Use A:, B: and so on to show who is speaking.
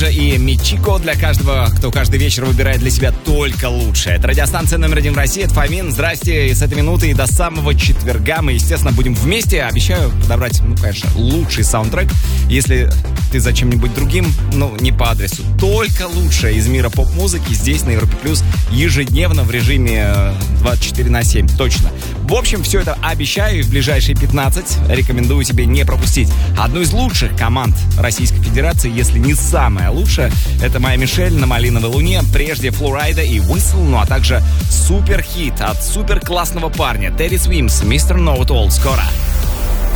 A: Флорайда и Мичико для каждого, кто каждый вечер выбирает для себя только лучшее. Это радиостанция номер 1 в России, это Фомин. Здрасте, и с этой минуты и до самого четверга мы, естественно, будем вместе. Обещаю подобрать, конечно, лучший саундтрек. Если ты за чем-нибудь другим, не по адресу. Только лучшее из мира поп-музыки здесь, на Европе Плюс, ежедневно в режиме 24/7, точно. В общем, все это обещаю, и в ближайшие 15 рекомендую тебе не пропустить. Одну из лучших команд Российской Федерации, если не самая лучшая, это «Моя Мишель» на «Малиновой луне», прежде Флорайда и Whistle, а также супер хит от супер классного парня Teddy Swims, Mr. Know It All. Скоро.